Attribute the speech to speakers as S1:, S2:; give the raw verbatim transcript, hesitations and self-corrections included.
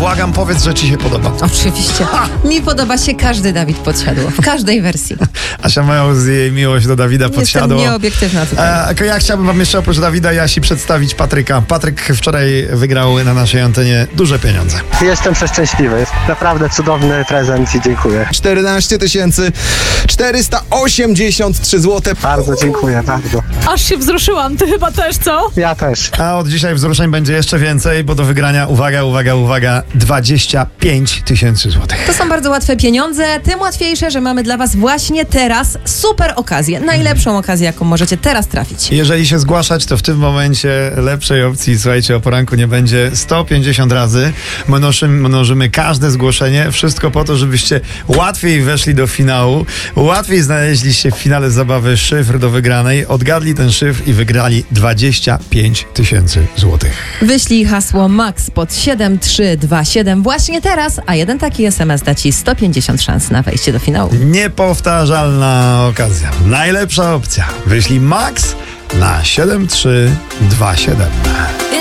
S1: Błagam, powiedz, że ci się podoba.
S2: Oczywiście. Mi podoba się każdy Dawid Podsiadło. W każdej wersji.
S1: Asia Majos, jej miłość do Dawida Podsiadło.
S2: Jestem nieobiektywna tutaj.
S1: E, ja chciałbym wam jeszcze oprócz Dawida i Asi przedstawić Patryka. Patryk wczoraj wygrał na naszej antenie duże pieniądze.
S3: Jestem przeszczęśliwy. Naprawdę cudowny prezent i dziękuję.
S4: czternaście tysięcy czterysta osiemdziesiąt trzy złote.
S3: Bardzo dziękuję, bardzo.
S5: Aż się wzruszyłam, ty chyba też, co?
S3: Ja też.
S1: A od dzisiaj wzruszeń będzie jeszcze więcej, bo do wygrania, uwaga, uwaga, uwaga, dwadzieścia pięć tysięcy złotych.
S2: To są bardzo łatwe pieniądze, tym łatwiejsze, że mamy dla was właśnie teraz super okazję. Najlepszą okazję, jaką możecie teraz trafić.
S1: Jeżeli się zgłaszać, to w tym momencie lepszej opcji, słuchajcie, o poranku nie będzie. sto pięćdziesiąt razy mnożymy, mnożymy każde zgłoszenie. Wszystko po to, żebyście łatwiej weszli do finału, łatwiej znaleźli się w finale zabawy szyfr do wygranej, odgadli ten szyfr i wygrali dwadzieścia pięć tysięcy złotych.
S2: Wyślij hasło MAX pod siedem trzy dwa siedem właśnie teraz, a jeden taki es em es da ci sto pięćdziesiąt szans na wejście do finału.
S1: Niepowtarzalna okazja. Najlepsza opcja. Wyślij MAX na siedem trzy dwa siedem.